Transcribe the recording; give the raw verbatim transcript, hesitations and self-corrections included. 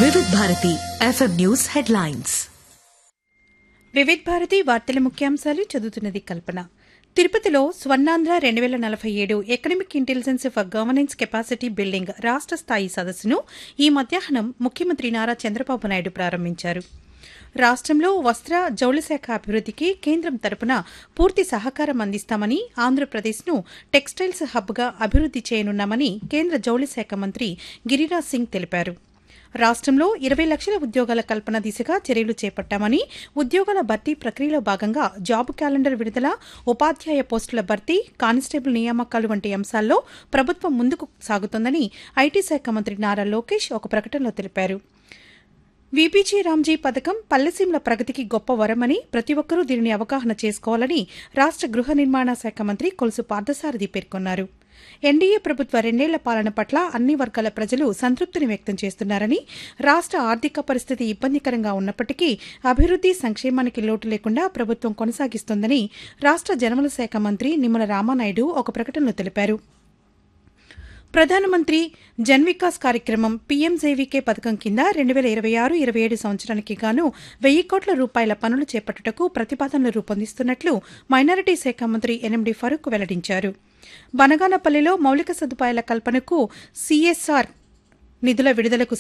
వివిధ Bharati FM news headlines. Vividh Bharati వార్తల ముఖ్యాంశాలు చదువుతున్నది కల్పన. తిరుపతిలో స్వర్ణాంధ్ర రెండు వేల నలభై ఏడు economic intelligence for governance capacity building రాష్ట్ర స్థాయి సదస్సును ఈ మధ్యాహ్నం ముఖ్యమంత్రి నారా చంద్రబాబు నాయుడు ప్రారంభించారు. రాష్ట్రంలో వస్త్ర జౌళి శాఖ అభివృద్ధికి కేంద్రం తరపున పూర్తి సహకారం అందిస్తామని, ఆంధ్రప్రదేశ్ను టెక్స్టైల్స్ హబ్గా అభివృద్ది చేయనున్నామని కేంద్ర జౌళి శాఖ మంత్రి గిరిరాజ్ సింగ్ తెలిపారు. రాష్ట్రంలో ఇరవై లక్షల ఉద్యోగాల కల్పన దిశగా చర్యలు చేపట్టామని, ఉద్యోగాల భర్తీ ప్రక్రియలో భాగంగా జాబ్ క్యాలెండర్ విడుదల, ఉపాధ్యాయ పోస్టుల భర్తీ, కానిస్టేబుల్ నియామకాలు వంటి అంశాల్లో ప్రభుత్వం ముందుకు సాగుతోందని ఐటీ శాఖ మంత్రి నారా లోకేష్ ఒక ప్రకటనలో తెలిపారు. వీపీజీ రామ్జీ పథకం పల్లెసీమల ప్రగతికి గొప్ప వరమని, ప్రతి ఒక్కరూ దీనిని అవగాహన చేసుకోవాలని రాష్ట్ర గృహ నిర్మాణ శాఖ మంత్రి కొలుసు పార్థసారథి పేర్కొన్నారు. ఎన్డీఏ ప్రభుత్వ రెండేళ్ల పాలన పట్ల అన్ని వర్గాల ప్రజలు సంతృప్తిని వ్యక్తం చేస్తున్నారని, రాష్ట్ర ఆర్థిక పరిస్థితి ఇబ్బందికరంగా ఉన్నప్పటికీ అభివృద్ది సంక్షేమానికి లోటు లేకుండా ప్రభుత్వం కొనసాగిస్తోందని రాష్ట్ర జనముల శాఖ మంత్రి నిమ్మల రామానాయుడు ఒక ప్రకటనలో తెలిపారు. ప్రధానమంత్రి జన్ వికాస్ కార్యక్రమం పీఎంజేవీకే పథకం కింద రెండు వేల ఇరవై ఆరు ఇరవై ఏడు సంవత్సరానికి గాను వెయ్యి కోట్ల రూపాయల పనులు చేపట్టుటకు ప్రతిపాదనలు రూపొందిస్తున్నట్లు మైనారిటీ శాఖ మంత్రి ఎన్ఎండి ఫరూక్ వెల్లడించారు. బనగానపల్లిలో మౌలిక సదుపాయాల కల్పనకు సీఎస్ఆర్ నిధుల విడుదలకు